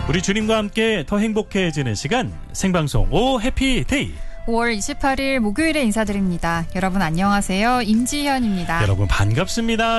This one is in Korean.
우리 주님과 함께 더 행복해지는 시간 생방송 오 해피데이. 5월 28일 목요일에 인사드립니다. 여러분 안녕하세요. 임지현입니다. 여러분 반갑습니다.